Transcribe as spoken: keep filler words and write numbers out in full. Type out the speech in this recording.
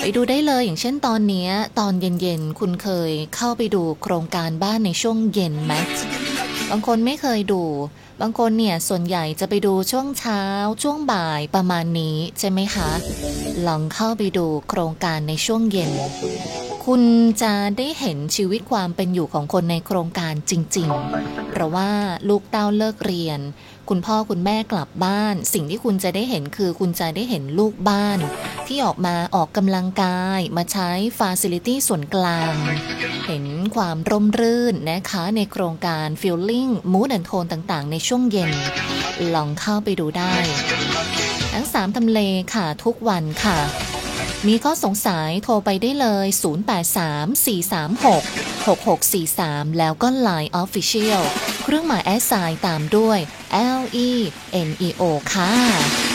ไปดูได้เลยอย่างเช่นตอนนี้ตอนเย็นๆคุณเคยเข้าไปดูโครงการบ้านในช่วงเย็นไหมบางคนไม่เคยดูบางคนเนี่ยส่วนใหญ่จะไปดูช่วงเช้าช่วงบ่ายประมาณนี้ใช่ไหมคะลองเข้าไปดูโครงการในช่วงเย็นคุณจะได้เห็นชีวิตความเป็นอยู่ของคนในโครงการจริงๆเพราะว่าลูกเต้าเลิกเรียนคุณพ่อคุณแม่กลับบ้านสิ่งที่คุณจะได้เห็นคือคุณจะได้เห็นลูกบ้านที่ออกมาออกกำลังกายมาใช้ฟาซิลิตี้ส่วนกลางเห็นความร่มรื่นนะคะในโครงการ Feeling Mood and Tone ต่างๆในช่วงเย็นลองเข้าไปดูได้ทั้งสามทำเลค่ะทุกวันค่ะมีข้อสงสัยโทรไปได้เลยศูนย์ แปด สาม สี่ สาม หก หก หก สี่ สามแล้วก็ ไลน์ Official เครื่องหมายแอดไซน์ตามด้วย แอล อี เอ็น อี โอ ค่ะ